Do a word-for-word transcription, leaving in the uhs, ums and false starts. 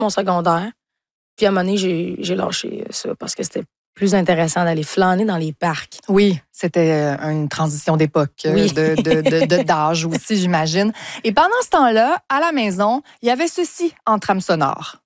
mon secondaire. Puis à un moment donné, j'ai, j'ai lâché ça parce que c'était plus intéressant d'aller flâner dans les parcs. Oui, c'était une transition d'époque, oui. de, de, de, de, d'âge aussi, j'imagine. Et pendant ce temps-là, à la maison, il y avait ceci entre âmes sonores.